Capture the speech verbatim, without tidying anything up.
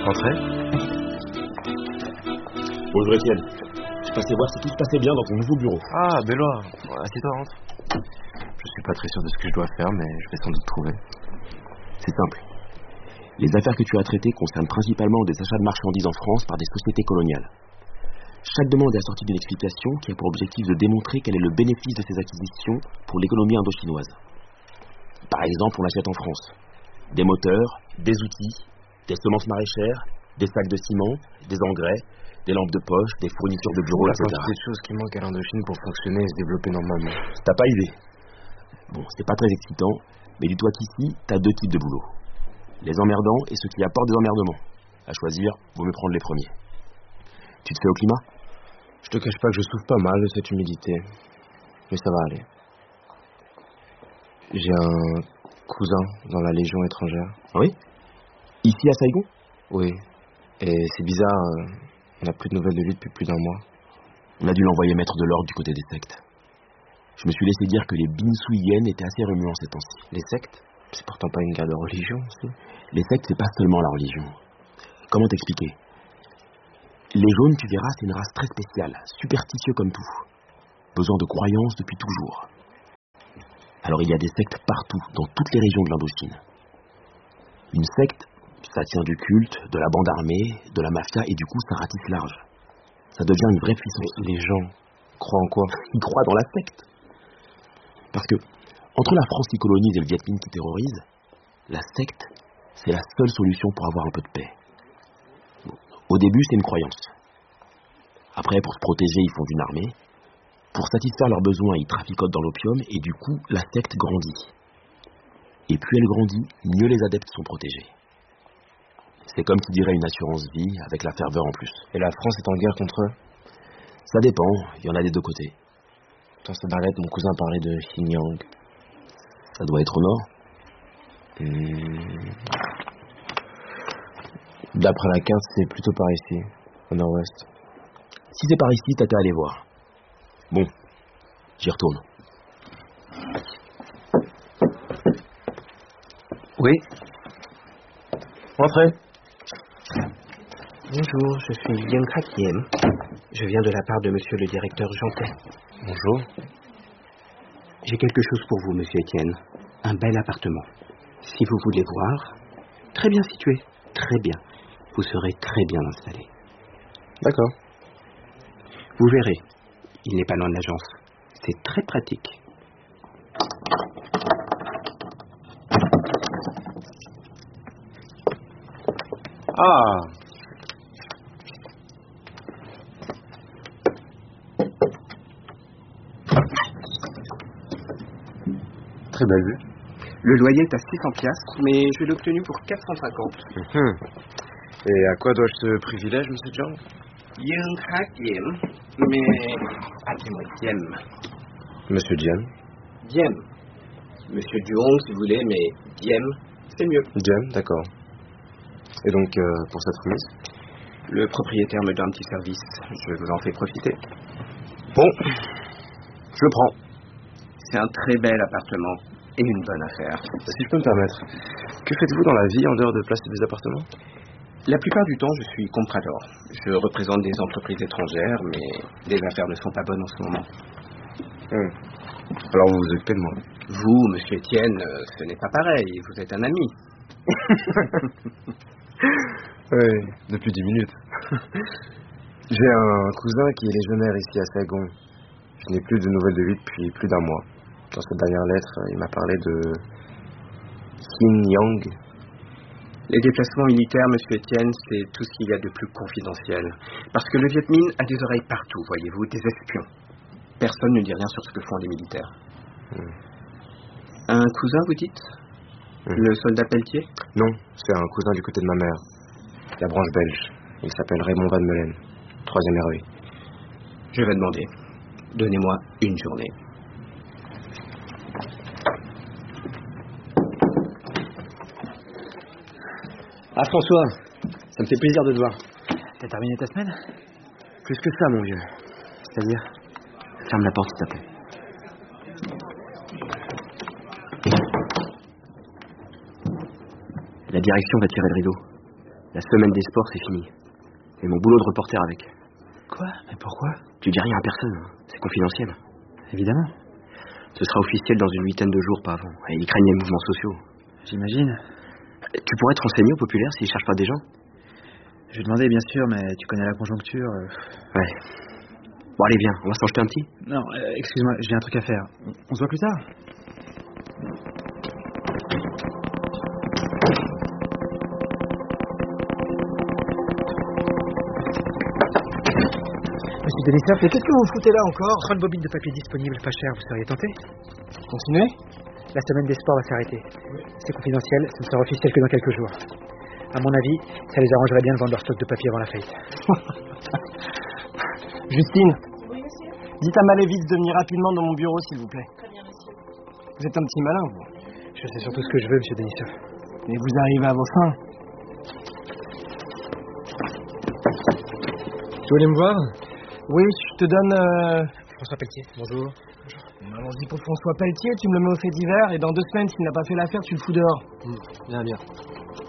Entrez. Bonjour Étienne. Je passais voir si tout se passait bien dans ton nouveau bureau. Ah, Benoît. Assieds-toi, rentre. Je suis pas très sûr de ce que je dois faire, mais je vais sans doute trouver. C'est simple. Les affaires que tu as traitées concernent principalement des achats de marchandises en France par des sociétés coloniales. Chaque demande est assortie d'une explication qui a pour objectif de démontrer quel est le bénéfice de ces acquisitions pour l'économie indochinoise. Par exemple, on achète en France des moteurs, des outils, des semences maraîchères, des sacs de ciment, des engrais, des lampes de poche, des fournitures de bureau, la et cetera. quantité de choses qui manquent à l'Indochine pour fonctionner et se développer normalement. T'as pas idée. Bon, c'est pas très excitant, mais dis-toi qu'ici, t'as deux types de boulot. Les emmerdants et ceux qui apportent des emmerdements. À choisir, vaut mieux prendre les premiers. Tu te fais au climat ? Je te cache pas que je souffre pas mal de cette humidité. Mais ça va aller. J'ai un cousin dans la Légion étrangère. Oui ? Ici à Saigon ? Oui. Et c'est bizarre, euh, on n'a plus de nouvelles de lui depuis plus d'un mois. On a dû l'envoyer mettre de l'ordre du côté des sectes. Je me suis laissé dire que les Binsuyen étaient assez remuants ces temps-ci. Les sectes ? C'est pourtant pas une guerre de religion, aussi. Les sectes, c'est pas seulement la religion. Comment t'expliquer ? Les jaunes, tu verras, c'est une race très spéciale, superstitieux comme tout. Besoin de croyances depuis toujours. Alors il y a des sectes partout, dans toutes les régions de l'Indochine. Une secte, ça tient du culte, de la bande armée, de la mafia, et du coup ça ratisse large. Ça devient une vraie puissance. Mais les gens croient en quoi ? Ils croient dans la secte. Parce que, entre la France qui colonise et le Viet Minh qui terrorise, la secte, c'est la seule solution pour avoir un peu de paix. Au début, c'est une croyance. Après, pour se protéger, ils font une armée. Pour satisfaire leurs besoins, ils traficotent dans l'opium et du coup, la secte grandit. Et plus elle grandit, mieux les adeptes sont protégés. C'est comme qui dirait une assurance vie avec la ferveur en plus. Et la France est en guerre contre eux ? Ça dépend, il y en a des deux côtés. Dans cette barrette, mon cousin parlait de Xinjiang. Ça doit être au nord. Hmm. D'après la carte, c'est plutôt par ici, au nord-ouest. Si c'est par ici, t'as qu'à aller voir. Bon, j'y retourne. Oui. Entrez. Bonjour, je suis Yang Krakien. Je viens de la part de monsieur le directeur Jantet. Bonjour. J'ai quelque chose pour vous, monsieur Étienne. Un bel appartement. Si vous voulez voir, très bien situé, très bien. Vous serez très bien installé. D'accord. Vous verrez, il n'est pas loin de l'agence. C'est très pratique. Ah. Très belle vue. Le loyer est à six cents piastres, mais je l'ai obtenu pour quatre cent cinquante. Mmh. Et à quoi dois-je ce privilège, monsieur John ? Yang Krakien, mais appelez-moi Diem. Monsieur Diem. Diem. Monsieur Duong, si vous voulez, mais Diem, c'est mieux. Diem, d'accord. Et donc, euh, pour cette remise ? Le propriétaire me donne un petit service. Je vous en fais profiter. Bon, je le prends. C'est un très bel appartement et une bonne affaire. Si je peux me permettre, que faites-vous dans la vie en dehors de placer des appartements ? La plupart du temps, je suis comprador. Je représente des entreprises étrangères, mais les affaires ne sont pas bonnes en ce moment. Hum. Alors vous vous occupez de moi ? Vous, monsieur Étienne, euh, ce n'est pas pareil. Vous êtes un ami. Oui, depuis dix minutes. J'ai un cousin qui est légionnaire ici à Saigon. Je n'ai plus de nouvelles de lui depuis plus d'un mois. Dans cette dernière lettre, il m'a parlé de Xinjiang. Les déplacements militaires, monsieur Étienne, c'est tout ce qu'il y a de plus confidentiel. Parce que le Viet Minh a des oreilles partout, voyez-vous, des espions. Personne ne dit rien sur ce que font les militaires. Mmh. Un cousin, vous dites ? Mmh. Le soldat Pelletier ? Non, c'est un cousin du côté de ma mère. La branche belge. Il s'appelle Raymond Van Meulen. Troisième héroïne. Je vais demander. Donnez-moi une journée. Ah François, ça me fait plaisir de te voir. T'as terminé ta semaine ? Plus que ça, mon vieux. C'est-à-dire, ferme la porte, s'il te plaît. La direction va tirer le rideau. La semaine des sports, c'est fini. Et mon boulot de reporter avec. Quoi? Mais pourquoi? Tu dis rien à personne, hein. C'est confidentiel. Évidemment. Ce sera officiel dans une huitaine de jours, pas avant. Et ils craignent les mouvements sociaux. J'imagine. Tu pourrais te renseigner au populaire s'ils cherchent pas des gens? Je vais demander, bien sûr, mais tu connais la conjoncture. Euh... Ouais. Bon, allez, viens, on va s'en jeter un petit. Non, euh, excuse-moi, j'ai un truc à faire. On se voit plus tard. Monsieur Denisov, mais qu'est-ce que vous foutez là encore? trente bobines de papier disponibles, pas cher, vous seriez tenté? Continuez? La semaine des sports va s'arrêter. C'est confidentiel, ça ne sera officiel que dans quelques jours. À mon avis, ça les arrangerait bien de vendre leur stock de papier avant la fête. Justine. Oui, monsieur. Dites à Malévitz de venir rapidement dans mon bureau, s'il vous plaît. Très bien, monsieur. Vous êtes un petit malin, vous. Je sais surtout ce que je veux, monsieur Denisov. Mais vous arrivez à vos fins. Tu voulais me voir? Oui, je te donne... Euh... François Pelletier, bonjour. Bonjour. Allons-y pour François Pelletier, tu me le mets au fait divers, et dans deux semaines, s'il n'a pas fait l'affaire, tu le fous dehors. Mmh, bien, bien.